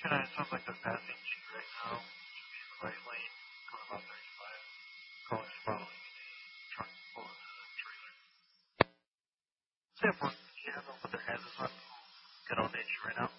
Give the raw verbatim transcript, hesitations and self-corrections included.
Yeah, it sounds like they're passing G right now. Should be in the right lane, going about thirty-five. Calling is following a truck pulling a trailer. Same one. Yeah, they'll put their hazards on. Good old nature right now.